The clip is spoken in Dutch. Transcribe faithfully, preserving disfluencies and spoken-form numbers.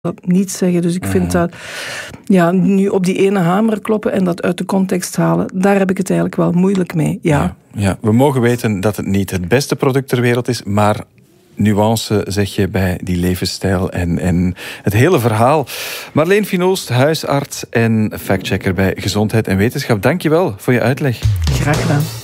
dat niet zeggen. Dus ik vind mm. dat ja, nu op die ene hamer kloppen en dat uit de context halen, daar heb ik het eigenlijk wel moeilijk mee. Ja. Ja, ja. We mogen weten dat het niet het beste product ter wereld is, maar nuance zeg je bij die levensstijl en, en het hele verhaal. Marleen Finoost, huisarts en factchecker bij Gezondheid en Wetenschap. Dank je wel voor je uitleg. Graag gedaan.